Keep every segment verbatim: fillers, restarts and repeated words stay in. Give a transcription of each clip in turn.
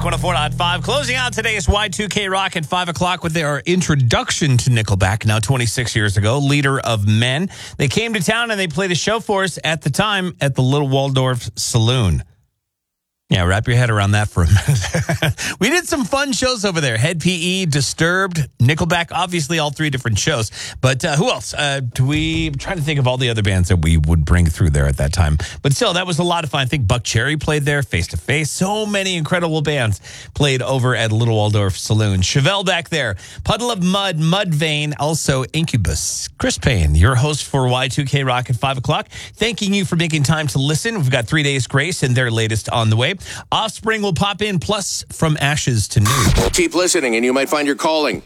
one oh four point five. Closing out today's Y two K Rock at five o'clock with their introduction to Nickelback, now twenty-six years ago, Leader of Men. They came to town and they played a show for us at the time at the Little Waldorf Saloon. Yeah, wrap your head around that for a minute. We did some fun shows over there. Head P E, Disturbed, Nickelback, obviously all three different shows. But uh, who else? Uh, do we, I'm trying to think of all the other bands that we would bring through there at that time. But still, that was a lot of fun. I think Buck Cherry played there, Face to Face. So many incredible bands played over at Little Waldorf Saloon. Chevelle back there. Puddle of Mud, Mudvayne, also Incubus. Chris Payne, your host for Y two K Rock at five o'clock. Thanking you for making time to listen. We've got Three Days Grace and their latest on the way. Offspring will pop in, plus From Ashes to New. Keep listening and you might find your calling.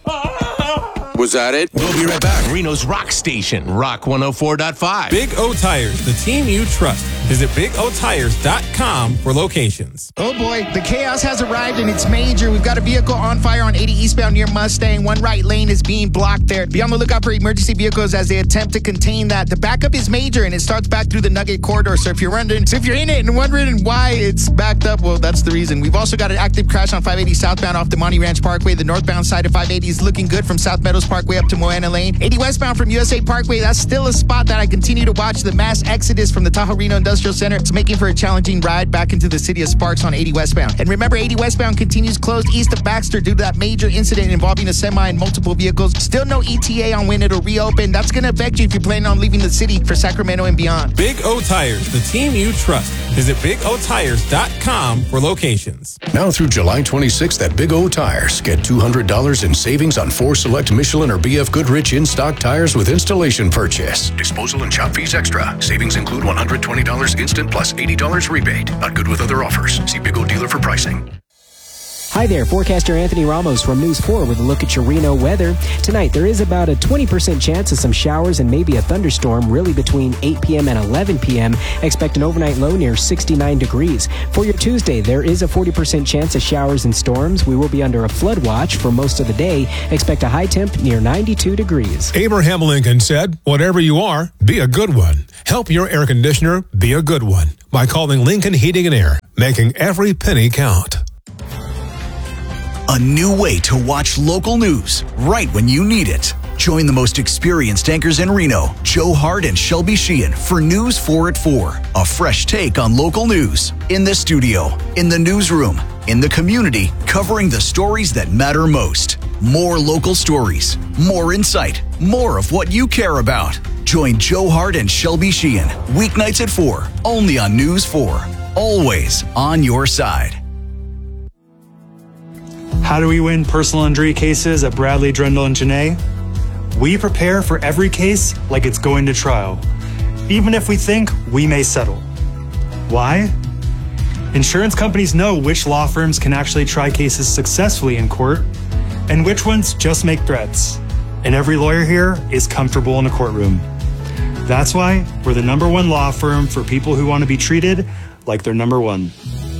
Was that it? We'll be right back. Reno's Rock Station, Rock one oh four point five. Big O Tires, the team you trust. Visit big o tires dot com for locations. Oh boy, the chaos has arrived and it's major. We've got a vehicle on fire on eighty eastbound near Mustang. One right lane is being blocked there. Be on the lookout for emergency vehicles as they attempt to contain that. The backup is major and it starts back through the Nugget corridor. So if you're wondering, so if you're in it and wondering why it's backed up, well, that's the reason. We've also got an active crash on five eighty southbound off the Monty Ranch Parkway. The northbound side of five eighty is looking good from South Meadows Parkway up to Moana Lane. eighty westbound from U S A Parkway, that's still a spot that I continue to watch. The mass exodus from the Tahoe Reno Industrial Center. It's making for a challenging ride back into the city of Sparks on eighty westbound. And remember, eighty westbound continues closed east of Baxter due to that major incident involving a semi and multiple vehicles. Still no E T A on when it'll reopen. That's going to affect you if you're planning on leaving the city for Sacramento and beyond. Big O Tires, the team you trust. Visit big o tires dot com for locations. Now through July twenty-sixth at Big O Tires, get two hundred dollars in savings on four select Michelin or B F Goodrich in-stock tires with installation purchase. Disposal and shop fees extra. Savings include one hundred twenty dollars instant plus eighty dollars rebate. Not good with other offers. See Big O dealer for pricing. Hi there, forecaster Anthony Ramos from News four with a look at your Reno weather. Tonight, there is about a twenty percent chance of some showers and maybe a thunderstorm, really between eight p.m. and eleven p.m. Expect an overnight low near sixty-nine degrees. For your Tuesday, there is a forty percent chance of showers and storms. We will be under a flood watch for most of the day. Expect a high temp near ninety-two degrees. Abraham Lincoln said, whatever you are, be a good one. Help your air conditioner be a good one by calling Lincoln Heating and Air, making every penny count. A new way to watch local news right when you need it. Join the most experienced anchors in Reno, Joe Hart and Shelby Sheehan, for News four at four. A fresh take on local news. In the studio, in the newsroom, in the community, covering the stories that matter most. More local stories, more insight, more of what you care about. Join Joe Hart and Shelby Sheehan, weeknights at four, only on News four. Always on your side. How do we win personal injury cases at Bradley, Drendel, and Janae? We prepare for every case like it's going to trial, even if we think we may settle. Why? Insurance companies know which law firms can actually try cases successfully in court and which ones just make threats. And every lawyer here is comfortable in a courtroom. That's why we're the number one law firm for people who want to be treated like they're number one.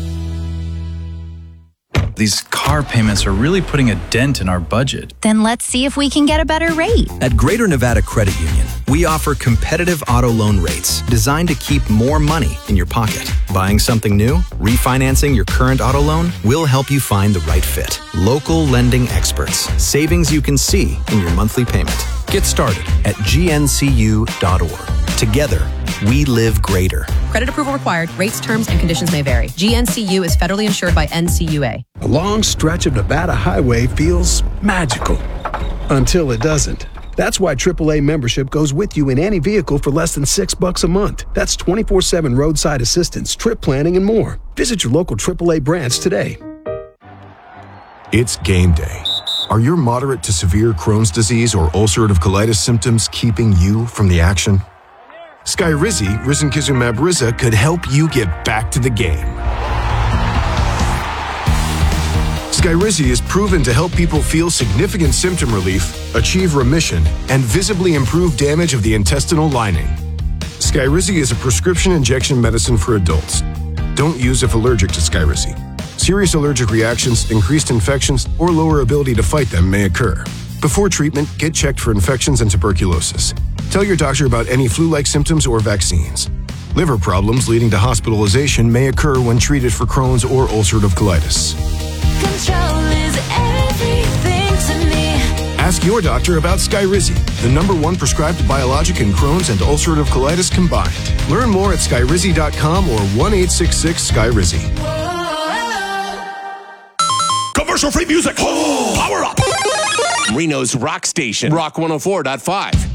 These car payments are really putting a dent in our budget. Then let's see if we can get a better rate. At Greater Nevada Credit Union, we offer competitive auto loan rates designed to keep more money in your pocket. Buying something new, refinancing your current auto loan, will help you find the right fit. Local lending experts, savings you can see in your monthly payment. Get started at G N C U dot org. Together, we live greater. Credit approval required. Rates, terms, and conditions may vary. G N C U is federally insured by N C U A. A long stretch of Nevada highway feels magical until it doesn't. That's why triple A membership goes with you in any vehicle for less than six bucks a month. That's twenty-four seven roadside assistance, trip planning, and more. Visit your local triple A branch today. It's game day. Are your moderate to severe Crohn's disease or ulcerative colitis symptoms keeping you from the action? Skyrizi, risankizumab Riza, could help you get back to the game. Skyrizi is proven to help people feel significant symptom relief, achieve remission, and visibly improve damage of the intestinal lining. Skyrizi is a prescription injection medicine for adults. Don't use if allergic to Skyrizi. Serious allergic reactions, increased infections, or lower ability to fight them may occur. Before treatment, get checked for infections and tuberculosis. Tell your doctor about any flu-like symptoms or vaccines. Liver problems leading to hospitalization may occur when treated for Crohn's or ulcerative colitis. Control is everything to me. Ask your doctor about Skyrizi, the number one prescribed biologic in Crohn's and ulcerative colitis combined. Learn more at skyrizi dot com or one eight six six Skyrizi. Commercial-free music. Oh, power up. Reno's Rock Station. Rock one oh four point five.